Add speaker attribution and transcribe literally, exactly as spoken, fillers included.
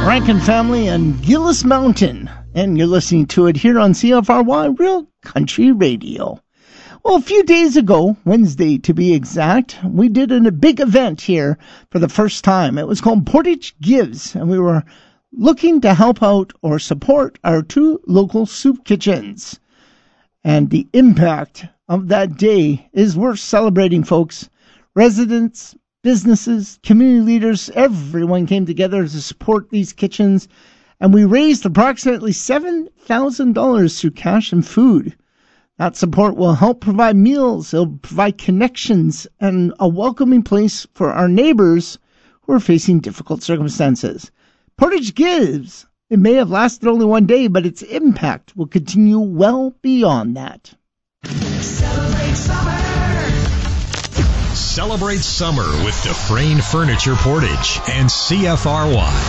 Speaker 1: Rankin Family and Gillis Mountain. And you're listening to it here on C F R Y Real Country Radio. Well, a few days ago, Wednesday to be exact, we did a big event here for the first time. It was called Portage Gives, and we were looking to help out or support our two local soup kitchens. And the impact of that day is worth celebrating, folks. Residents, businesses, community leaders, everyone came together to support these kitchens, and we raised approximately seven thousand dollars through cash and food. That support will help provide meals, it'll provide connections, and a welcoming place for our neighbors who are facing difficult circumstances. Portage Gives. It may have lasted only one day, but its impact will continue well beyond that.
Speaker 2: Celebrate summer! Celebrate summer with Dufresne Furniture Portage and C F R Y.